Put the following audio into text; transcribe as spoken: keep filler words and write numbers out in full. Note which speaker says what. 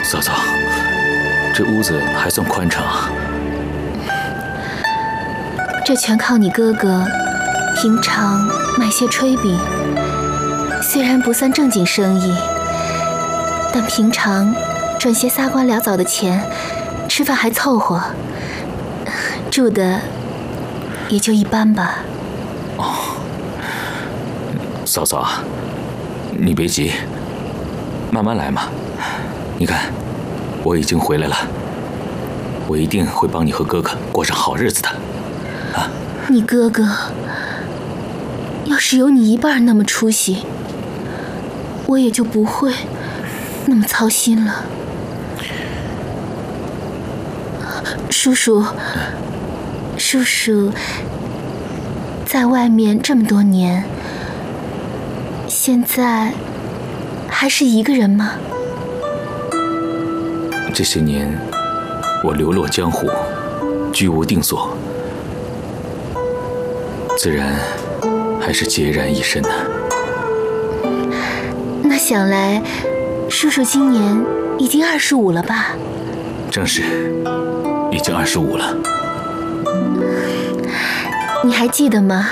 Speaker 1: 嫂嫂，这屋子还算宽敞啊。
Speaker 2: 这全靠你哥哥平常卖些炊饼，虽然不算正经生意，但平常赚些仨瓜潦枣的钱，吃饭还凑合，住的也就一般吧。
Speaker 1: 哦，嫂嫂，你别急，慢慢来嘛。你看，我已经回来了，我一定会帮你和哥哥过上好日子的。啊，
Speaker 2: 你哥哥要是有你一半那么出息，我也就不会那么操心了。叔叔，叔叔在外面这么多年，现在还是一个人吗？
Speaker 1: 这些年，我流落江湖，居无定所，自然还是孑然一身呢。
Speaker 2: 那想来，叔叔今年已经二十五了吧？
Speaker 1: 正是，已经二十五了。
Speaker 2: 你还记得吗？